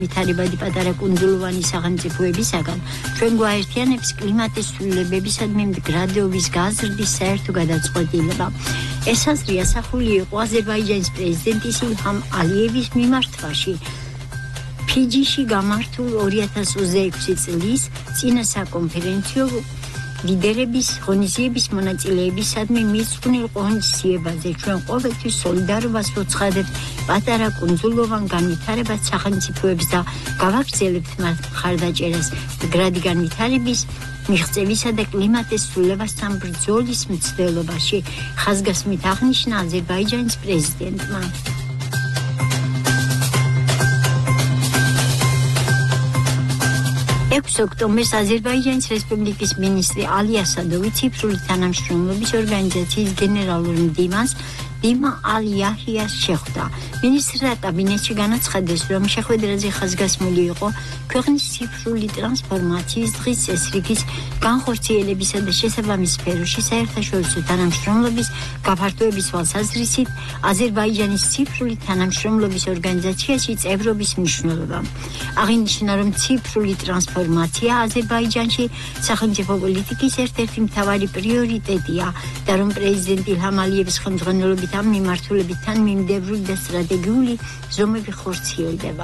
ვითარებადი პატარა კუნძულოვანი სახელმწიფოებისაგან ჩვენ გვაერთიანებს კლიმატის ცვლილებებისადმი მდგრადობის გაზრდის საერთო გადაწყვეტილება. ეს აზრი ასახული იყო აზერბაიჯანის პრეზიდენტის ილჰამ ალიევის მიმართვაში ფიჯიში გამართულ 2026 წლის წინა საკონფერენციო ლიდერების ღონისძიების მონაწილეებისადმი მისწვნილ ღონისძიებაზე ჩვენ ყოველთვის სოლიდარობას ვუცხადებთ პატარა კუნძულოვან განვითარებად სახელმწიფოებს და გავაგრძელებთ მათ მხარდაჭერას მდგრადი განვითარების მიღწევისა და კლიმატის ცვლილებასთან ბრძოლის მცდელობაში, ხაზგასმით აღნიშნა აზერბაიჯანის პრეზიდენტმა. 6 ოქტომბერს აზერბაიჯანის რესპუბლიკის მინისტრი ალი ასადოვი ციფრული თანამშრომლობის ორგანიზაციის გენერალური მდივანს დიმა ალ-იაჰიას შეხვდა. მინისტრთა კაბინეტში განაცხადეს, რომ შეხვედრაზე ხაზგასმული იყო ქვეყნის ციფრული ტრანსფორმაციის დღის წესრიგის განხორციელებისა და შესაბამის სფეროში საერთაშორისო თანამშრომლობის გაფართოების თვალსაზრისით აზერბაიჯანის ციფრული თანამშრომლობის ორგანიზაციაში წევრობის მნიშვნელობა. აღინიშნა, რომ ციფრული ტრანსფორმაცია აზერბაიჯანში სახელმწიფო პოლიტიკის ერთ-ერთი მთავარი პრიორიტეტია და რომ პრეზიდენტ ილჰამ ალიევის ხელმძღვანელობით ამ მიმართულებით თან მიმდევრული და სტრატეგიული ზომები ხორციელდება.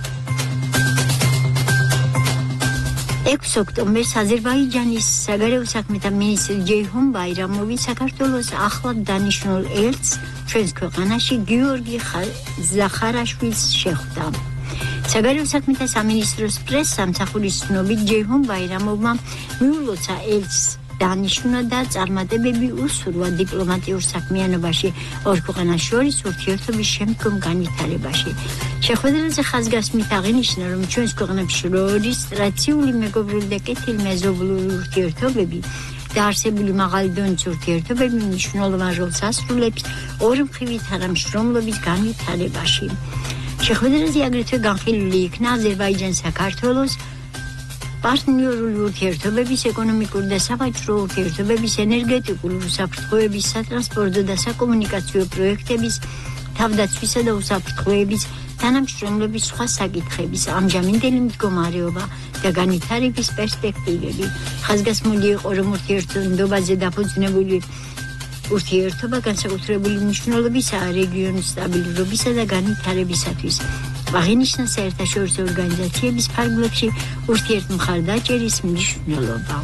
6 ოქტომბერს აზერბაიჯანის საგარეო საქმეთა მინისტრი ჯეიჰუნ ბაირამოვი საქართველოს ახლად დანიშნულ ელჩს ჩვენს ქვეყანაში გიორგი ზახარაშვილს შეხვდა. საგარეო საქმეთა სამინისტროს პრესსამსახურის ცნობით ჯეიჰუნ ბაირამოვმა მიულოცა ელჩს დანიშნა და წარმატებები უსურვა დიპლომატიურ საქმიანობაში ორ ქვეყანას შორის ურთიერთობის შემდგომ განვითარებაში. შეხვედრაზე ხაზგასმით აღინიშნა, რომ ჩვენს ქვეყნებს შორის ტრადიციული მეგობრული და კეთილმეზობლური ურთიერთობები და არსებული მაღალი დონის ურთიერთობები მნიშვნელოვან როლს ასრულებს ორმხრივი თანამშრომლობის განვითარებაში. შეხვედრაზე აგრეთვე განხილული იქნა აზერბაიჯან-საქართველოს პარტნიორული ურთიერთობების, ეკონომიკური და სავაჭრო ურთიერთობების, ენერგეტიკული უსაფრთხოების, სატრანსპორტო და საკომუნიკაციო პროექტების, თავდაცვისა და უსაფრთხოების, თანამშრომლობის სხვა საკითხების, ამჟამინდელი მდგომარეობა და განვითარების პერსპექტივები. ხაზგასმული იყო, რომ ურთიერთობაზე დაფუძნებული ურთიერთობა განსაკუთრებული მნიშვნელობისაა რეგიონის სტაბილურობისა და განვითარებისათვის. აღინიშნა საერთაშორისო ორგანიზაციების ფარგლებში ურთიერთმხარდაჭერის მნიშვნელობა.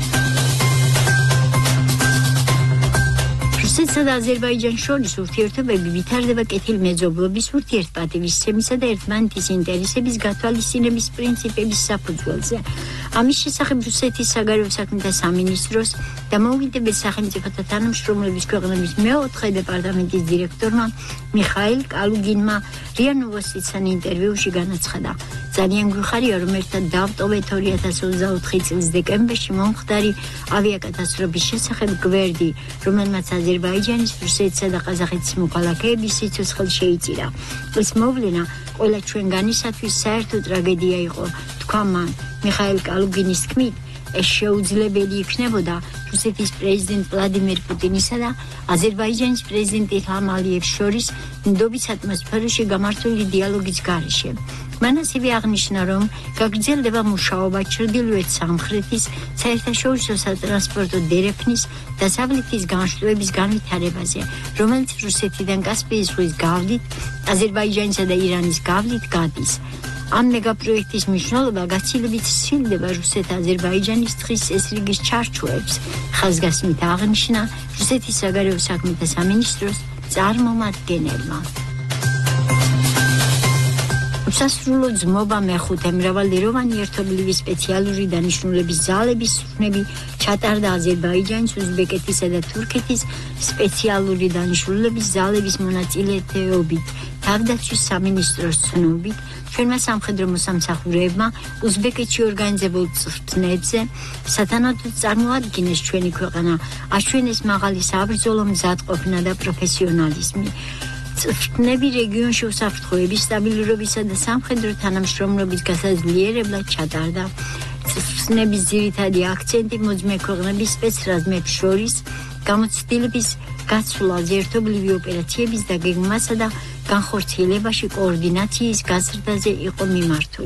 რუსეთსა და აზერბაიჯანს შორის ურთიერთობები ვითარდება კეთილმეზობლობის, ურთიერთპატივისცემისა და ერთმანეთის ინტერესების გათვალისწინების პრინციპების საფუძველზე. ამის შესახებ რუსეთის საგარეო საქმეთა სამინისტროს და მოუგებელ სახელმწიფოთა თანამშრომლობის ქვეყნების მეოთხე დეპარტამენტის დირექტორმა მიხაილ კალუგინმა რია ნოვოსტიცთან ინტერვიუში განაცხადა. ძალიან გვიხარია, რომ ერთად დავტოვეთ 2024 წლის დეკემბერში მომხდარი ავიაკატასტროფის შესახებ გვერდი, რომელმაც აზერბაიჯანის, რუსეთსა და ყაზახეთის მოქალაქეების სიცოცხლე შეიწირა. ეს მოვლენა ყველა ჩვენგანისათვის საერთო ტრაგედია იყო, თქვა მან. მიხაილ კალუგინის თქმით, ეს შეუძლებელი იქნებოდა რუსეთის პრეზიდენტ ვლადიმერ პუტინისა და აზერბაიჯანის პრეზიდენტ ილჰამ ალიევს შორის ნდობის ატმოსფეროში გამართული დიალოგის გარეშე. მან ასევე აღნიშნა, რომ გაგრძელდება მუშაობა ჩრდილოეთ სამხრეთის საერთაშორისო სატრანსპორტო დერეფნის დასავლეთის განშტოების განვითარებაზე, რომელიც რუსეთიდან კასპიის ზღვის გავლით, აზერბაიჯანისა და ირანის გავლით გადის. ამ მეგაპროექტის მნიშვნელობა გაცილებით სცილდება რუსეთ-აზერბაიჯანის დღის წესრიგის ჩარჩოებს, ხაზგასმით აღნიშნა რუსეთის საგარეო საქმეთა სამინისტროს წარმომადგენელმა. უსასრულო ძმობა მეხუთე მრავალეროვანი ერთობლივი სპეციალური დანიშნულების ძალების სრულნები ჩატარდა აზერბაიჯანის, უზბეკეთისა და თურქეთის სპეციალური დანიშნულების ძალების მონაწილეობით. თავდაცვის სამინისტროს ცნობით, ჩვენმა სამხედრო მოსამსახურეებმა უზბეკეთში ორგანიზებულ წვრთნებზე სათანადოდ წარმოადგინეს ჩვენი ქვეყანა, აჩვენეს მაღალი საბრძოლო მზადყოფნა და პროფესიონალიზმი. წვრთნები რეგიონში უსაფრთხოების, სტაბილურობისა და სამხედრო თანამშრომლობის გასაძლიერებლად ჩატარდა. წვრთნების ძირითადი აქცენტი მოძმე ქვეყნების სპეცრაზმებს შორის გამოცდილების გაცვლაზე, ერთობლივი ოპერაციების დაგეგმვასა და განხორციელებაში კოორდინაციის გაზრდაზე იყო მიმართული.